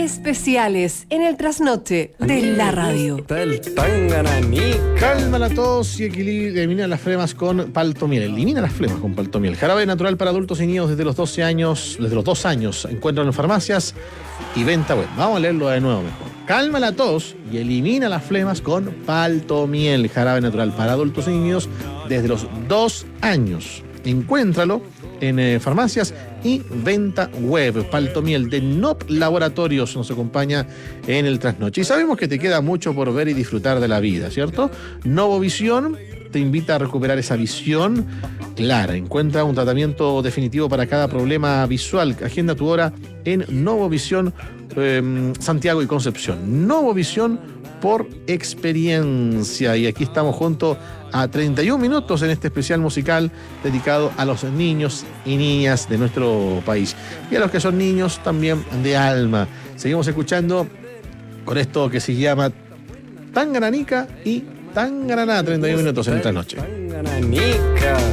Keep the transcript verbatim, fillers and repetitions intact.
Especiales en el trasnoche de la radio. Está el Tangananica. Cálmala a todos y equilibra, elimina las flemas con Paltomiel. Elimina las flemas con Paltomiel. Jarabe natural para adultos y niños desde los doce años, desde los dos años. Encuentran en farmacias y venta web. Vamos a leerlo de nuevo mejor. Cálmala a todos y elimina las flemas con Paltomiel. Jarabe natural para adultos y niños desde los dos años. Encuéntralo en eh, farmacias y venta web. Paltomiel de N O P Laboratorios nos acompaña en el trasnoche. Y sabemos que te queda mucho por ver y disfrutar de la vida, ¿cierto? Novovisión te invita a recuperar esa visión clara. Encuentra un tratamiento definitivo para cada problema visual. Agenda tu hora en Novovisión eh, Santiago y Concepción. Novovisión por experiencia. Y aquí estamos junto a treinta y un minutos en este especial musical dedicado a los niños y niñas de nuestro país. Y a los que son niños también de alma. Seguimos escuchando con esto que se llama Tangananica y Tangananá. treinta y un minutos en esta noche. Tangananica.